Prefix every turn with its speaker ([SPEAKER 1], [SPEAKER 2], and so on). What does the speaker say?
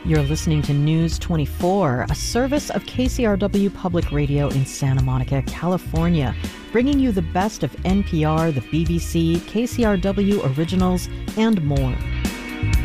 [SPEAKER 1] You're listening to News 24, a service of KCRW Public Radio in Santa Monica, California, bringing you the best of NPR, the BBC, KCRW originals, and more.